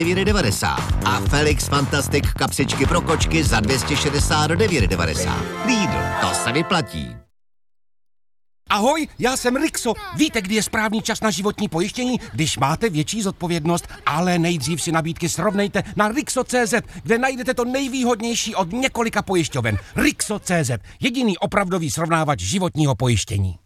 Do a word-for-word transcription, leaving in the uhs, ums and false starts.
devět devadesát a Felix Fantastic kapsičky pro kočky za dvě stě šedesát devět devadesát. Lidl, to se vyplatí. Ahoj, já jsem Rixo. Víte, kdy je správný čas na životní pojištění? Když máte větší zodpovědnost, ale nejdřív si nabídky srovnejte na Rixo tečka cé zet, kde najdete to nejvýhodnější od několika pojišťoven. Rixo tečka cé zet, jediný opravdový srovnávač životního pojištění.